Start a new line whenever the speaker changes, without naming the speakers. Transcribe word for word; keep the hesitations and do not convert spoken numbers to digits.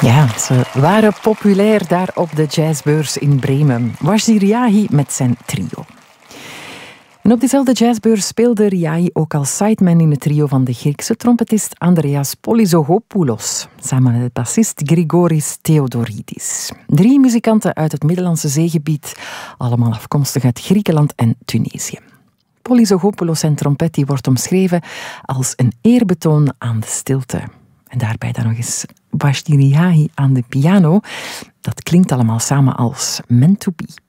Ja, ze waren populair daar op de jazzbeurs in Bremen. Wajdi Riahi met zijn trio. En op diezelfde jazzbeurs speelde Riahi ook als sideman in het trio van de Griekse trompetist Andreas Polysogopoulos, samen met bassist Grigoris Theodoridis. Drie muzikanten uit het Middellandse zeegebied, allemaal afkomstig uit Griekenland en Tunesië. Polysogopoulos zijn trompet die wordt omschreven als een eerbetoon aan de stilte. En daarbij dan nog eens Wajdi Riahi aan de piano. Dat klinkt allemaal samen als meant to be.